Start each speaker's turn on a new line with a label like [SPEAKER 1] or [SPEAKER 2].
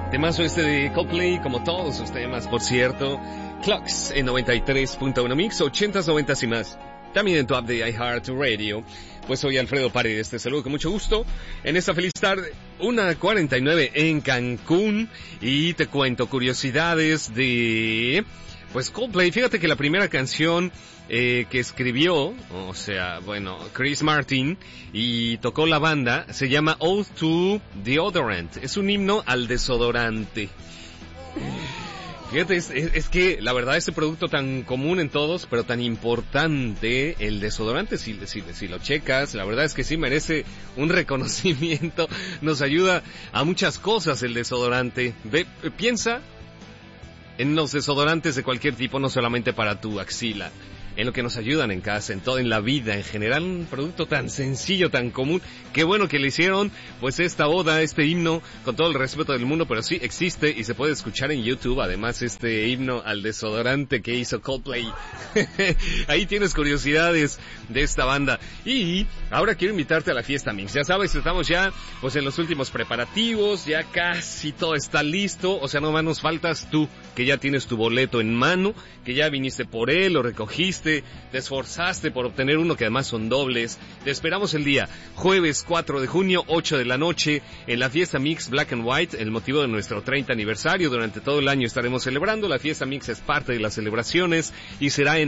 [SPEAKER 1] Temazo este de Coldplay, como todos sus temas, por cierto. Clocks en 93.1 Mix, 80s, 90s y más. También en tu app de iHeartRadio. Pues soy Alfredo Paredes, te saludo con mucho gusto en esta feliz tarde, 1:49 en Cancún. Y te cuento curiosidades de... Pues Coldplay, fíjate que la primera canción que escribió, o sea, bueno, Chris Martin, y tocó la banda, se llama Ode to Deodorant. Es un himno al desodorante. Fíjate, es que la verdad este producto tan común en todos, pero tan importante, el desodorante, si lo checas, la verdad es que sí merece un reconocimiento. Nos ayuda a muchas cosas el desodorante. Piensa en los desodorantes de cualquier tipo, no solamente para tu axila, en lo que nos ayudan en casa, en todo, en la vida, en general, un producto tan sencillo, tan común. Qué bueno que le hicieron, pues, esta oda, este himno, con todo el respeto del mundo, pero sí existe y se puede escuchar en YouTube, además, este himno al desodorante que hizo Coldplay. Ahí tienes curiosidades de esta banda. Y ahora quiero invitarte a la fiesta Mix. Ya sabes, estamos ya, pues, en los últimos preparativos, ya casi todo está listo, o sea, no más nos faltas tú, que ya tienes tu boleto en mano, que ya viniste por él, lo recogiste, te esforzaste por obtener uno, que además son dobles. Te esperamos el día jueves 4 de junio, 8 de la noche, en la fiesta Mix Black and White, el motivo de nuestro 30 aniversario. Durante todo el año estaremos celebrando. La fiesta Mix es parte de las celebraciones y será en